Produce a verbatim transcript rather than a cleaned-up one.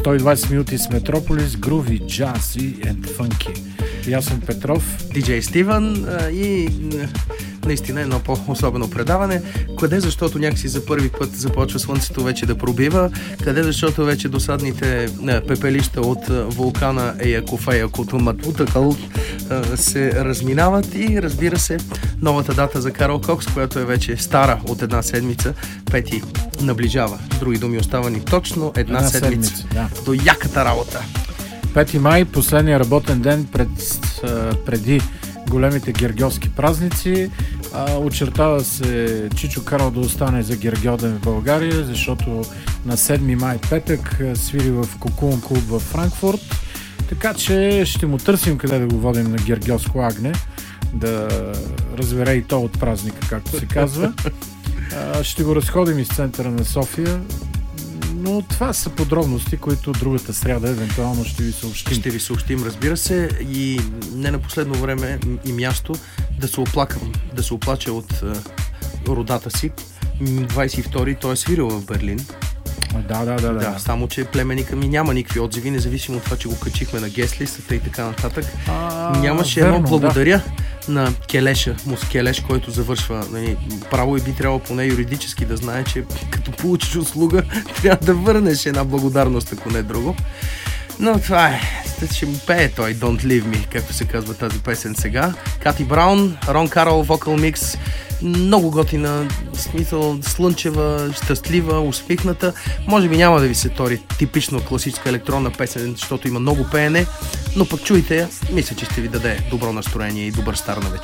сто и двайсет минути с Метрополис, груви, джази and funky. Ясен Петров, диджей Стивън и наистина едно по-особено предаване. Къде, защото някакси за първи път започва слънцето вече да пробива. Къде, защото вече досадните пепелища от вулкана Еякофея Котуматутакъл се разминават и разбира се новата дата за Карл Кокс, която е вече стара от една седмица, пети наближава. С други думи, остава ни точно една, една седмица, седмица да. До яката работа. пети май, последния работен ден пред, преди големите гергьовски празници. А, очертава се Чичо Карл да остане за Гергьоден в България, защото на седми май, петък, свири в Кокун клуб във Франкфурт. Така че ще му търсим къде да го водим на гергьовско агне, да разбере и то от празника, както се казва. А, ще го разходим из центъра на София. Но това са подробности, които другата сряда евентуално ще ви съобщим. Ще ви съобщим, разбира се, и не на последно време и място да се оплакам, да се оплача от е, родата си. двайсет и втори той е свирил в Берлин. Да, да, да, да. Да, само че племеника ми няма никакви отзиви, независимо от това, че го качихме на гест-листата и така нататък. А, Нямаше верно, едно благодаря да. на Келеша, Мускелеш, който завършва нали, право и би трябвало поне юридически да знае, че като получиш услуга, трябва да върнеш една благодарност, ако не е друго. Но това е. Ще му пее той Don't Leave Me, както се казва тази песен сега. Кати Браун, Рон Карл, вокал микс. Много готина, смисъл, слънчева, щастлива, усмихната. Може би няма да ви се тори типично класическа електронна песен, защото има много пеене, но пък чуйте я, мисля, че ще ви даде добро настроение и добър стар на вечер.